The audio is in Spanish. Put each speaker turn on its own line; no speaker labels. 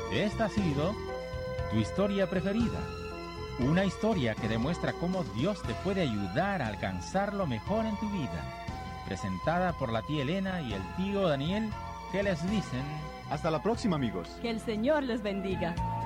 Esta ha sido tu historia preferida. Una historia que demuestra cómo Dios te puede ayudar a alcanzar lo mejor en tu vida. Presentada por la tía Elena y el tío Daniel, que les dicen...
Hasta la próxima, amigos.
Que el Señor les bendiga.